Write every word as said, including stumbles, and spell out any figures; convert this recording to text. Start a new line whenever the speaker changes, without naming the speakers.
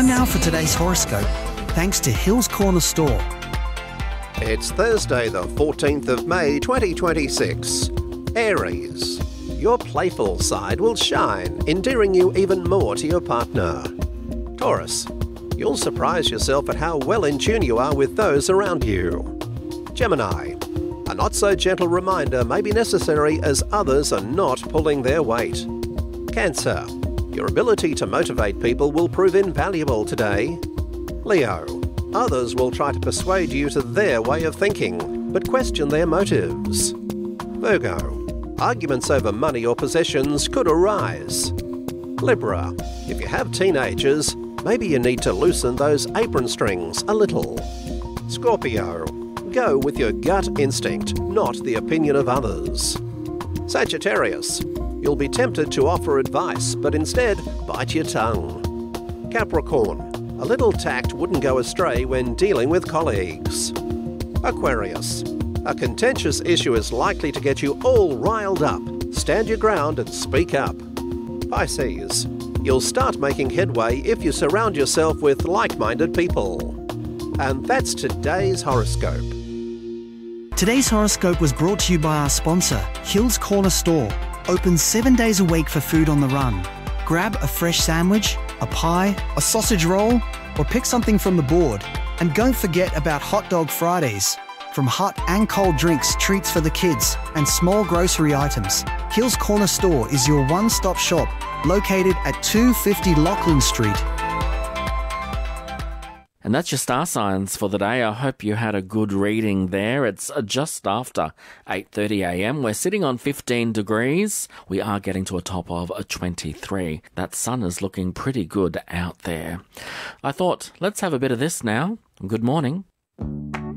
Time now for today's horoscope, thanks to Hills Corner Store.
It's Thursday the fourteenth of May twenty twenty-six. Aries. Your playful side will shine, endearing you even more to your partner. Taurus. You'll surprise yourself at how well in tune you are with those around you. Gemini. A not-so-gentle reminder may be necessary as others are not pulling their weight. Cancer. Your ability to motivate people will prove invaluable today. Leo. Others will try to persuade you to their way of thinking, but question their motives. Virgo. Arguments over money or possessions could arise. Libra. If you have teenagers, maybe you need to loosen those apron strings a little. Scorpio. Go with your gut instinct, not the opinion of others. Sagittarius. You'll be tempted to offer advice, but instead bite your tongue. Capricorn. A little tact wouldn't go astray when dealing with colleagues. Aquarius. A contentious issue is likely to get you all riled up. Stand your ground and speak up. Pisces. You'll start making headway if you surround yourself with like-minded people. And that's today's horoscope.
Today's horoscope was brought to you by our sponsor, Hills Corner Store. Open seven days a week for food on the run. Grab a fresh sandwich, a pie, a sausage roll, or pick something from the board. And don't forget about Hot Dog Fridays. From hot and cold drinks, treats for the kids, and small grocery items, Hills Corner Store is your one-stop shop, located at two fifty Lachlan Street.
And that's your star signs for the day. I hope you had a good reading there. It's just after eight thirty a m. We're sitting on fifteen degrees. We are getting to a top of a twenty-three. That sun is looking pretty good out there. I thought, let's have a bit of this now. Good morning.